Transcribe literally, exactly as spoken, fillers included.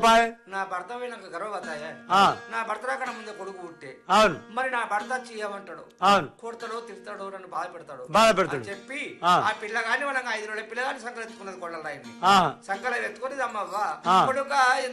పాయ్ నా భర్త నాకు గర్వపడతాయే నా భర్త రాకన ముందే కొడుకు పుట్టే అవును మరి నా భర్త చేయమంటాడు అవును కొడతాడు తిడతాడు నన్ను బాధ పెడతాడు బాధ పెడతాడు చెప్పి ఆ. ఆ పిల్లగాని మనకు ఐదు రోజుల పిల్లగాని సంకలు ఎత్తుకున్నది కొడాలి ఆ సంకలు ఎత్తుకుని అమ్మవ్వ కొడుక